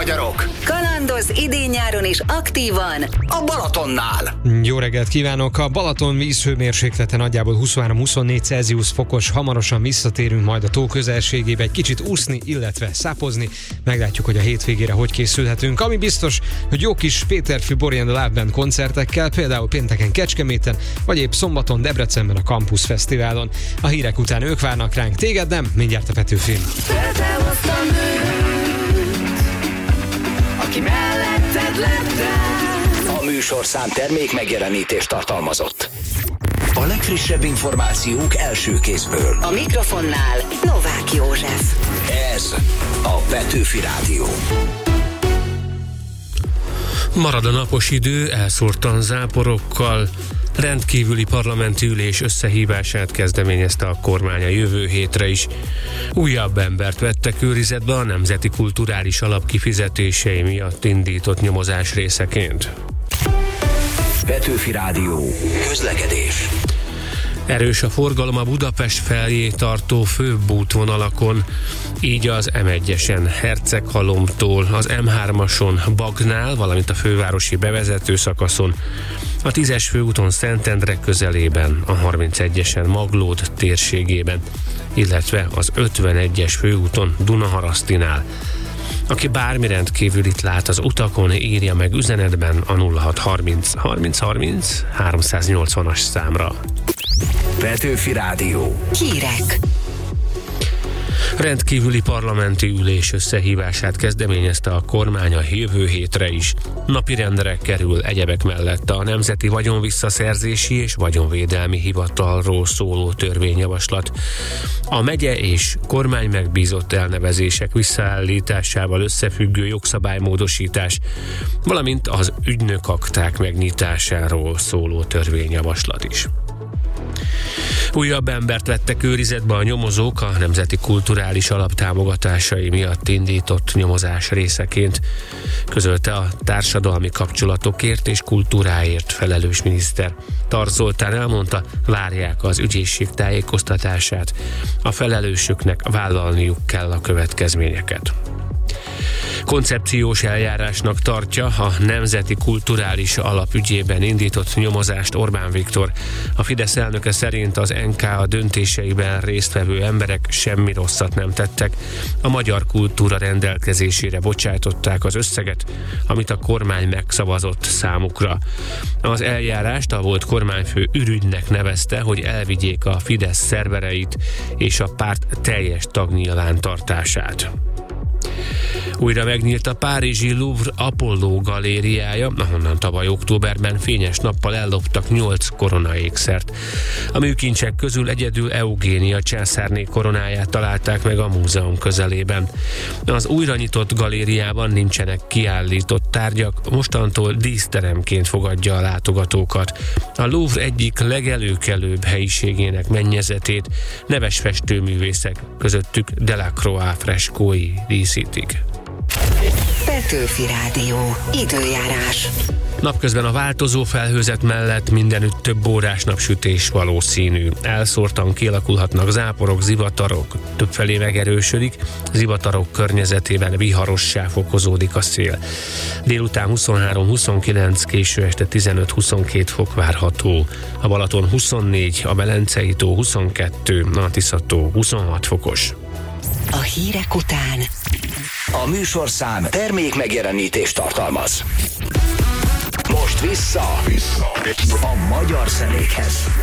magyarok! Kalandoz idén-nyáron is aktívan a Balatonnál. Jó reggelt kívánok! A Balaton vízhőmérséklete nagyjából 23-24 Celsius fokos, hamarosan visszatérünk majd a tó közelségébe egy kicsit úszni, illetve szápozni. Meglátjuk, hogy a hétvégére hogy készülhetünk. Ami biztos, hogy jó kis Péterfi Bori and the Live Band koncertekkel, például pénteken Kecskeméten, vagy épp szombaton Debrecenben a Campus Fesztiválon. A hírek után ők várnak ránk, téged nem, mindjárt a Petőfin. Aki melletted lettem. A műsorszám termék megjelenítést tartalmazott. A legfrissebb információk első kézből. a mikrofonnál Novák József. Ez a Petőfi Rádió. Marad a napos idő, elszórtan záporokkal. Rendkívüli parlamenti ülés összehívását kezdeményezte a kormány a jövő hétre is. Újabb embert vettek őrizetbe a Nemzeti Kulturális Alap kifizetései miatt indított nyomozás részeként. Petőfi Rádió. Közlekedés. Erős a forgalom a Budapest felé tartó főbb útvonalakon, így az M1-esen Herceghalomtól, az M3-ason Bagnál, valamint a fővárosi bevezető szakaszon, a 10-es főúton Szentendre közelében, a 31-esen Maglód térségében, illetve az 51-es főúton Dunaharasztinál. Aki bármi rendkívülit lát az utakon, írja meg üzenetben a 0630 30 30 380-as számra. Petőfi Rádió. Hírek. Rendkívüli parlamenti ülés összehívását kezdeményezte a kormány a jövő hétre is. Napirendre kerül egyebek mellett a Nemzeti Vagyonvisszaszerzési és Vagyonvédelmi Hivatalról szóló törvényjavaslat. A megye és kormány megbízott elnevezések visszaállításával összefüggő jogszabálymódosítás, valamint az ügynökakták megnyitásáról szóló törvényjavaslat is. Újabb embert vettek őrizetbe a nyomozók a Nemzeti Kulturális Alap támogatásai miatt indított nyomozás részeként, közölte a társadalmi kapcsolatokért és kultúráért felelős miniszter. Tarts Zoltán elmondta, várják az ügyészség tájékoztatását, a felelősöknek vállalniuk kell a következményeket. Koncepciós eljárásnak tartja a Nemzeti Kulturális Alap ügyében indított nyomozást Orbán Viktor. A Fidesz elnöke szerint az NK döntéseiben résztvevő emberek semmi rosszat nem tettek. A magyar kultúra rendelkezésére bocsájtották az összeget, amit a kormány megszavazott számukra. Az eljárást a volt kormányfő ürügynek nevezte, hogy elvigyék a Fidesz szervereit és a párt teljes tagnyilvántartását. Újra megnyílt a párizsi Louvre Apollo galériája, ahonnan tavaly októberben fényes nappal elloptak 8 koronaékszert. A műkincsek közül egyedül Eugénia császárné koronáját találták meg a múzeum közelében. Az újra nyitott galériában nincsenek kiállított tárgyak, mostantól díszteremként fogadja a látogatókat. A Louvre egyik legelőkelőbb helyiségének mennyezetét neves festőművészek, közöttük Delacroix freskói díszítik. Petőfi Rádió. Időjárás. Napközben a változó felhőzet mellett mindenütt több órás napsütés valószínű. Elszórtan kialakulhatnak záporok, zivatarok, többfelé megerősödik, zivatarok környezetében viharossá fokozódik a szél. Délután 23-29, késő este 15-22 fok várható. A Balaton 24, a Velencei tó 22, a Tisza-tó 26 fokos. A hírek után A műsorszám termék megjelenítést tartalmaz. Most vissza a magyar zenékhez.